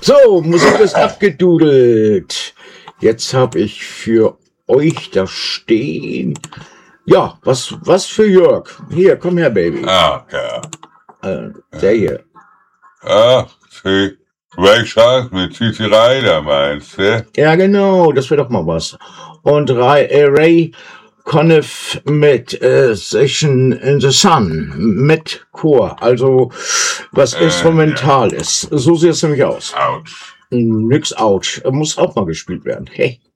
So, Musik ist abgedudelt. Jetzt habe ich für euch da stehen. Ja, was für Jörg? Hier, komm her, Baby. Ah, ja. Der hier. Ach, Breakchance mit Titi Ryder, meinst du? Ja, genau, das wäre doch mal was. Und Ray Conniff mit Session in the Sun, mit Chor, also was instrumental ist. So sieht es nämlich aus. Autsch. Nix Ouch, muss auch mal gespielt werden. Hey.